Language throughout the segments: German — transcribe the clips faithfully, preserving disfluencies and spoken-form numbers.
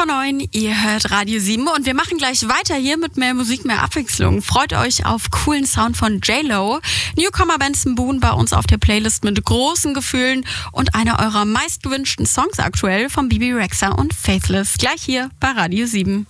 vor neun, ihr hört Radio sieben und wir machen gleich weiter hier mit mehr Musik, mehr Abwechslung. Freut euch auf coolen Sound von J-Lo. Newcomer Benson Boone bei uns auf der Playlist mit großen Gefühlen und einer eurer meistgewünschten Songs aktuell von Bebe Rexha und Faithless. Gleich hier bei Radio sieben.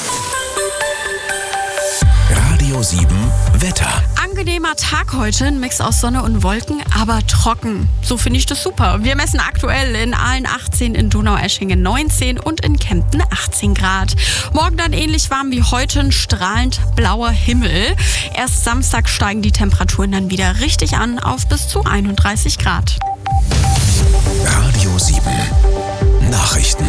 Radio sieben Wetter. Angenehmer Tag heute, ein Mix aus Sonne und Wolken, aber trocken. So finde ich das super. Wir messen aktuell in Aalen achtzehn, in Donaueschingen neunzehn und in Kempten achtzehn Grad. Morgen dann ähnlich warm wie heute, ein strahlend blauer Himmel. Erst Samstag steigen die Temperaturen dann wieder richtig an auf bis zu einunddreißig Grad. Radio sieben Nachrichten.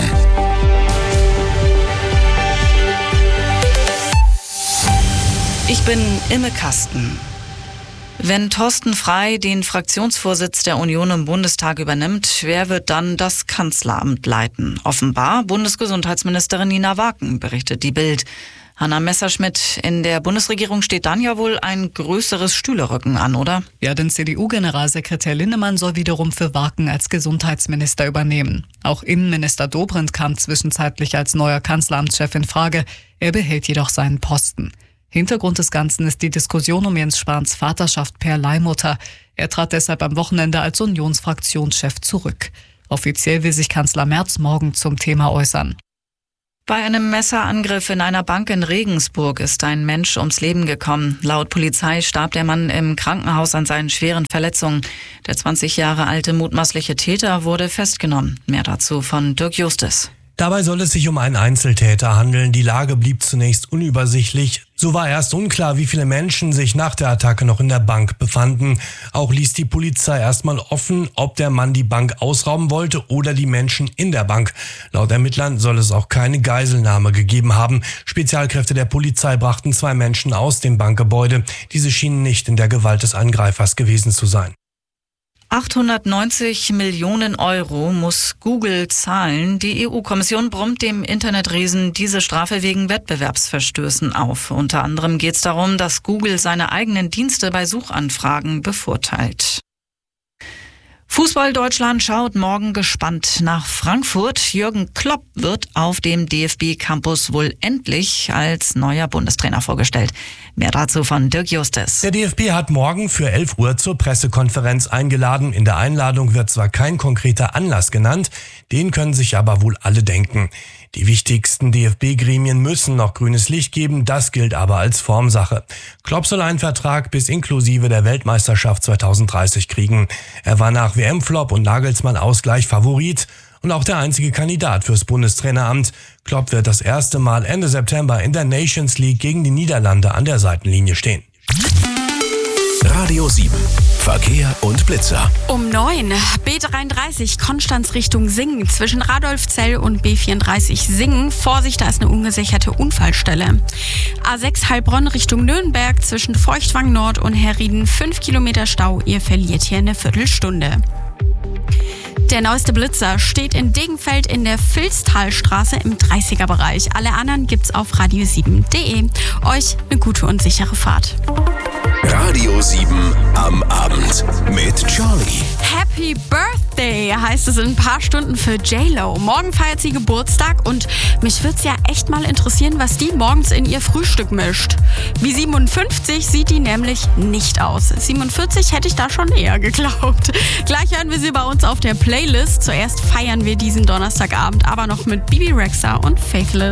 Ich bin Imme Kasten. Wenn Thorsten Frey den Fraktionsvorsitz der Union im Bundestag übernimmt, wer wird dann das Kanzleramt leiten? Offenbar Bundesgesundheitsministerin Nina Waken, berichtet die Bild. Hanna Messerschmidt, in der Bundesregierung steht dann ja wohl ein größeres Stühlerücken an, oder? Ja, denn C D U-Generalsekretär Linnemann soll wiederum für Waken als Gesundheitsminister übernehmen. Auch Innenminister Dobrindt kam zwischenzeitlich als neuer Kanzleramtschef in Frage. Er behält jedoch seinen Posten. Hintergrund des Ganzen ist die Diskussion um Jens Spahns Vaterschaft per Leihmutter. Er trat deshalb am Wochenende als Unionsfraktionschef zurück. Offiziell will sich Kanzler Merz morgen zum Thema äußern. Bei einem Messerangriff in einer Bank in Regensburg ist ein Mensch ums Leben gekommen. Laut Polizei starb der Mann im Krankenhaus an seinen schweren Verletzungen. Der zwanzig Jahre alte mutmaßliche Täter wurde festgenommen. Mehr dazu von Dirk Justus. Dabei soll es sich um einen Einzeltäter handeln. Die Lage blieb zunächst unübersichtlich. So war erst unklar, wie viele Menschen sich nach der Attacke noch in der Bank befanden. Auch ließ die Polizei erstmal offen, ob der Mann die Bank ausrauben wollte oder die Menschen in der Bank. Laut Ermittlern soll es auch keine Geiselnahme gegeben haben. Spezialkräfte der Polizei brachten zwei Menschen aus dem Bankgebäude. Diese schienen nicht in der Gewalt des Angreifers gewesen zu sein. achthundertneunzig Millionen Euro muss Google zahlen. Die E U-Kommission brummt dem Internetriesen diese Strafe wegen Wettbewerbsverstößen auf. Unter anderem geht es darum, dass Google seine eigenen Dienste bei Suchanfragen bevorteilt. Fußball Deutschland schaut morgen gespannt nach Frankfurt. Jürgen Klopp wird auf dem D F B-Campus wohl endlich als neuer Bundestrainer vorgestellt. Mehr dazu von Dirk Justus. Der D F B hat morgen für elf Uhr zur Pressekonferenz eingeladen. In der Einladung wird zwar kein konkreter Anlass genannt, den können sich aber wohl alle denken. Die wichtigsten D F B-Gremien müssen noch grünes Licht geben, das gilt aber als Formsache. Klopp soll einen Vertrag bis inklusive der Weltmeisterschaft zweitausenddreißig kriegen. Er war nach W M-Flop und Nagelsmann-Ausgleich Favorit und auch der einzige Kandidat fürs Bundestraineramt. Klopp wird das erste Mal Ende September in der Nations League gegen die Niederlande an der Seitenlinie stehen. Radio sieben Verkehr und Blitzer. Um neun, B dreiunddreißig, Konstanz Richtung Singen, zwischen Radolfzell und B vierunddreißig Singen. Vorsicht, da ist eine ungesicherte Unfallstelle. A sechs Heilbronn Richtung Nürnberg, zwischen Feuchtwang Nord und Herrieden, fünf Kilometer Stau. Ihr verliert hier eine Viertelstunde. Der neueste Blitzer steht in Degenfeld in der Vilstalstraße im dreißiger Bereich. Alle anderen gibt's auf radio sieben punkt de. Euch eine gute und sichere Fahrt. Radio sieben am Abend mit Charlie. Happy Birthday heißt es in ein paar Stunden für J-Lo. Morgen feiert sie Geburtstag und mich wird's ja echt mal interessieren, was die morgens in ihr Frühstück mischt. Wie siebenundfünfzig sieht die nämlich nicht aus. siebenundvierzig hätte ich da schon eher geglaubt. Gleich hören wir sie bei uns auf der Playlist. Zuerst feiern wir diesen Donnerstagabend aber noch mit Bebe Rexha und Faithless.